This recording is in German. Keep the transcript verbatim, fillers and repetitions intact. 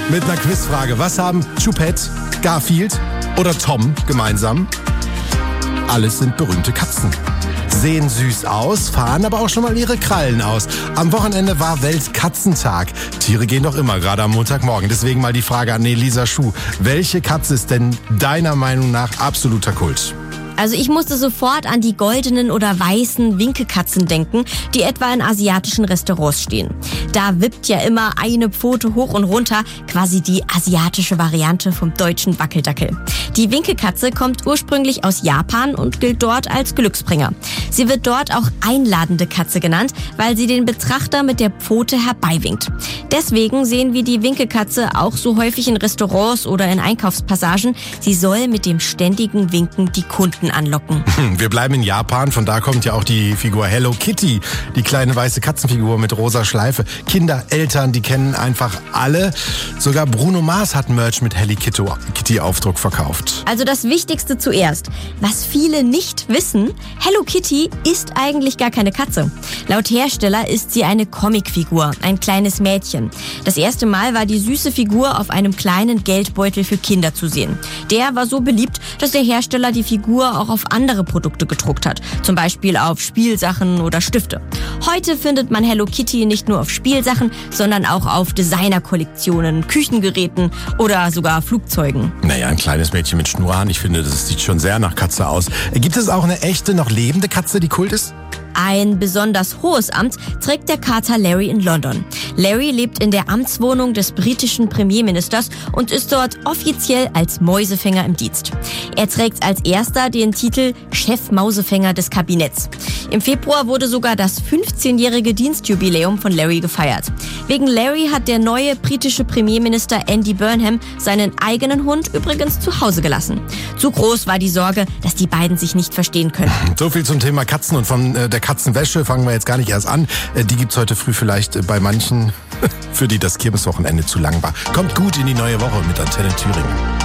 mit einer Quizfrage. Was haben Choupette, Garfield oder Tom gemeinsam? Alles sind berühmte Katzen. Sehen süß aus, fahren aber auch schon mal ihre Krallen aus. Am Wochenende war Weltkatzentag. Tiere gehen doch immer, gerade am Montagmorgen. Deswegen mal die Frage an Elisa Schuh. Welche Katze ist denn deiner Meinung nach absoluter Kult? Also ich musste sofort an die goldenen oder weißen Winkekatzen denken, die etwa in asiatischen Restaurants stehen. Da wippt ja immer eine Pfote hoch und runter, quasi die asiatische Variante vom deutschen Wackeldackel. Die Winkekatze kommt ursprünglich aus Japan und gilt dort als Glücksbringer. Sie wird dort auch einladende Katze genannt, weil sie den Betrachter mit der Pfote herbeiwinkt. Deswegen sehen wir die Winkekatze auch so häufig in Restaurants oder in Einkaufspassagen. Sie soll mit dem ständigen Winken die Kunden anlocken. Wir bleiben in Japan, von da kommt ja auch die Figur Hello Kitty, die kleine weiße Katzenfigur mit rosa Schleife. Kinder, Eltern, die kennen einfach alle. Sogar Bruno Mars hat Merch mit Hello Kitty Aufdruck verkauft. Also das Wichtigste zuerst. Was viele nicht wissen, Hello Kitty ist eigentlich gar keine Katze. Laut Hersteller ist sie eine Comicfigur, ein kleines Mädchen. Das erste Mal war die süße Figur auf einem kleinen Geldbeutel für Kinder zu sehen. Der war so beliebt, dass der Hersteller die Figur auch auf andere Produkte gedruckt hat. Zum Beispiel auf Spielsachen oder Stifte. Heute findet man Hello Kitty nicht nur auf Spielsachen, sondern auch auf Designerkollektionen, Küchengeräten oder sogar Flugzeugen. Naja, ein kleines Mädchen mit Schnurrhaaren, ich finde, das sieht schon sehr nach Katze aus. Gibt es auch eine echte, noch lebende Katze, die Kult ist? Ein besonders hohes Amt trägt der Kater Larry in London. Larry lebt in der Amtswohnung des britischen Premierministers und ist dort offiziell als Mäusefänger im Dienst. Er trägt als erster den Titel Chef-Mausefänger des Kabinetts. Im Februar wurde sogar das fünfzehnjährige Dienstjubiläum von Larry gefeiert. Wegen Larry hat der neue britische Premierminister Andy Burnham seinen eigenen Hund übrigens zu Hause gelassen. Zu groß war die Sorge, dass die beiden sich nicht verstehen können. So viel zum Thema Katzen und von äh, der Katzenwäsche fangen wir jetzt gar nicht erst an. Äh, die gibt's heute früh vielleicht äh, bei manchen, für die das Kirmeswochenende zu lang war. Kommt gut in die neue Woche mit Antenne Thüringen.